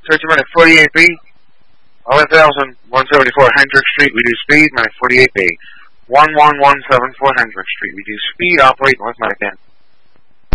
Search minute 48B. 11,174 Hendrick Street. We do speed. Minute 48B. 11,174 Hendrick Street. We do speed. Operate North Medican.